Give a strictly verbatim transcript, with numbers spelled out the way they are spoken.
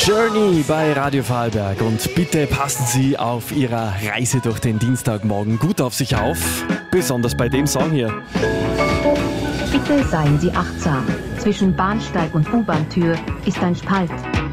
Journey bei Radio Vorarlberg und bitte passen Sie auf Ihrer Reise durch den Dienstagmorgen gut auf sich auf, besonders bei dem Song hier. Bitte seien Sie achtsam. Zwischen Bahnsteig und U-Bahn-Tür ist ein Spalt.